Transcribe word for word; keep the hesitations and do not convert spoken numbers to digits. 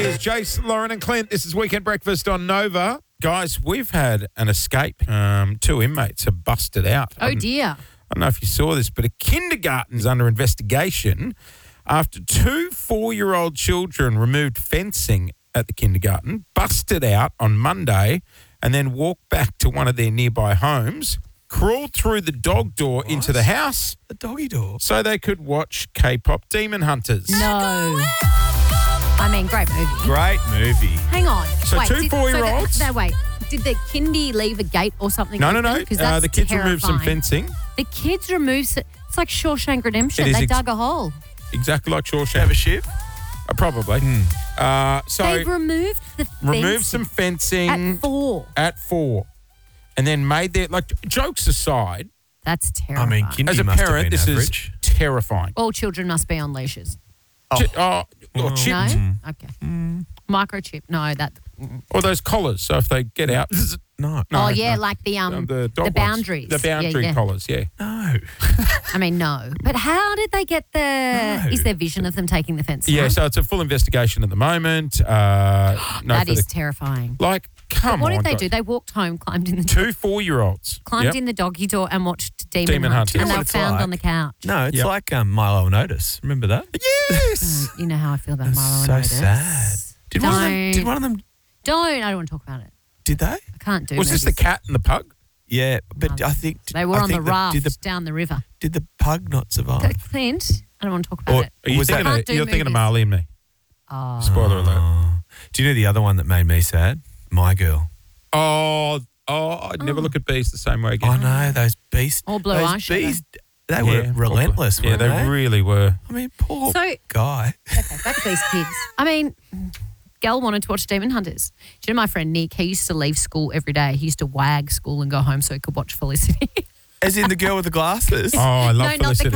Hunters, Jace, Lauren and Clint. This is Weekend Breakfast on Nova. Guys, we've had an escape. Um, two inmates have busted out. Oh, dear. I don't know if you saw this, but a kindergarten's under investigation after two four-year-old children removed fencing at the kindergarten, busted out on Monday, and then walked back to one of their nearby homes, crawled through the dog door What? into the house The doggy door. so they could watch K-pop Demon Hunters. No. I mean, great movie. Great movie. Hang on. So wait, two did- four-year-olds- So the, no, wait. Did the kindy leave a gate or something? No, no, open? no. 'Cause Uh, that's the kids removed some terrifying. fencing, The kids removed... It's like Shawshank Redemption. It is They ex- dug a hole. exactly like Have a Shawshank. ship? Uh, probably. Uh, so They've removed the removed fence some fencing at four. at four, and then made their, like, jokes aside, That's I terrifying. mean, kindy as a must have parent, been this average. is terrifying. All children must be on leashes. Chi- oh, or chipped. No? Okay. Microchip. No, that... Or those collars, so if they get out... No. No, oh, yeah, no. like the um, Um, the the, dog ones. boundaries. The boundary yeah, yeah. collars, yeah. No. I mean, no. But how did they get the... No. Is there vision of them taking the fence Yeah, down? so it's a full investigation at the moment. Uh, no that is further- terrifying. Like, come What on, did they guys. do? They walked home, climbed in the Two four-year-olds. climbed Yep. in the doggy door and watched Demon, Demon Hunt. Hunters. And You know they what were it's found like? on the couch. No, it's Yep. like um, Milo and Otis. Remember that? Yes! You know how I feel about That's Milo so and Otis. sad. Did one, of them, Don't. did one of them... Don't. I don't want to talk about it. Did they? I can't do Was this the movies. cat and the pug? Yeah, but No, I think... They were I on the think the- raft Did the, down the river. did the pug not survive? Clint, I don't want to talk about Or- it. Are you Was that- thinking Can't of, do you're thinking of movies. Marley and Me. Oh. Spoiler alert. Oh. Do you know the other one that made me sad? My Girl. Oh, oh, I'd never Oh. look at bees the same way again. I know, those beasts. Or blue those eyeshadow. bees, they Yeah, were probably. relentless, Yeah, weren't they they? really were. I mean, poor So, guy. okay, back to these kids. I mean, Gal wanted to watch Demon Hunters. Do you know my friend Nick? He used to leave school every day. He used to wag school and go home so he could watch Felicity. As in the girl with the glasses. Oh, I love no, not the Felicity.